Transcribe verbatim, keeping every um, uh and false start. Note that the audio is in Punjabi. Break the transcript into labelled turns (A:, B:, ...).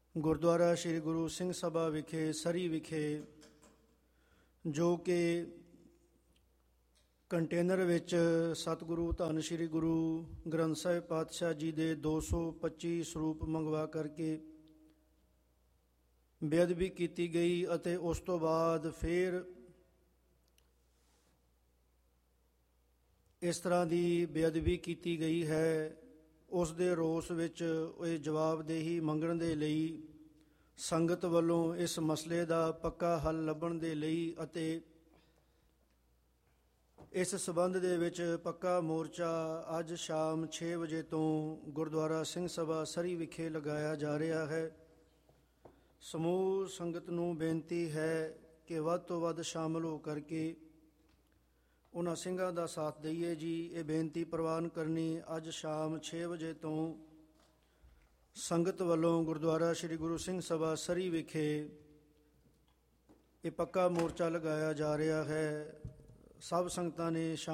A: ਗੁਰਦੁਆਰਾ ਸ੍ਰੀ ਗੁਰੂ ਸਿੰਘ ਸਭਾ ਵਿਖੇ ਸਰੀ ਵਿਖੇ ਜੋ ਕਿ ਕੰਟੇਨਰ ਵਿੱਚ ਸਤਿਗੁਰੂ ਧੰਨ ਸ੍ਰੀ ਗੁਰੂ ਗ੍ਰੰਥ ਸਾਹਿਬ ਪਾਤਸ਼ਾਹ ਜੀ ਦੇ ਦੋ ਸੌ ਪੱਚੀ ਸਰੂਪ ਮੰਗਵਾ ਕਰਕੇ ਬੇਅਦਬੀ ਕੀਤੀ ਗਈ ਅਤੇ ਉਸ ਤੋਂ ਬਾਅਦ ਫਿਰ ਇਸ ਤਰ੍ਹਾਂ ਦੀ ਬੇਅਦਬੀ ਕੀਤੀ ਗਈ ਹੈ। ਉਸ ਦੇ ਰੋਸ ਵਿੱਚ ਇਹ ਜਵਾਬਦੇਹੀ ਮੰਗਣ ਦੇ ਲਈ ਸੰਗਤ ਵੱਲੋਂ ਇਸ ਮਸਲੇ ਦਾ ਪੱਕਾ ਹੱਲ ਲੱਭਣ ਦੇ ਲਈ ਅਤੇ ਇਸ ਸਬੰਧ ਦੇ ਵਿੱਚ ਪੱਕਾ ਮੋਰਚਾ ਅੱਜ ਸ਼ਾਮ ਛੇ ਵਜੇ ਤੋਂ ਗੁਰਦੁਆਰਾ ਸਿੰਘ ਸਭਾ ਸਰੀ ਵਿਖੇ ਲਗਾਇਆ ਜਾ ਰਿਹਾ ਹੈ। ਸਮੂਹ ਸੰਗਤ ਨੂੰ ਬੇਨਤੀ ਹੈ ਕਿ ਵੱਧ ਤੋਂ ਵੱਧ ਸ਼ਾਮਲ ਹੋ ਕਰਕੇ ਉਹਨਾਂ ਸਿੰਘਾਂ ਦਾ ਸਾਥ ਦਈਏ ਜੀ। ਇਹ ਬੇਨਤੀ ਪ੍ਰਵਾਨ ਕਰਨੀ ਅੱਜ ਸ਼ਾਮ ਛੇ ਵਜੇ ਤੋਂ ਸੰਗਤ ਵੱਲੋਂ ਗੁਰਦੁਆਰਾ ਸ੍ਰੀ ਗੁਰੂ ਸਿੰਘ ਸਭਾ ਸਰੀ ਵਿਖੇ ਇਹ ਪੱਕਾ ਮੋਰਚਾ ਲਗਾਇਆ ਜਾ ਰਿਹਾ ਹੈ। ਸਭ ਸੰਗਤਾਂ ਨੇ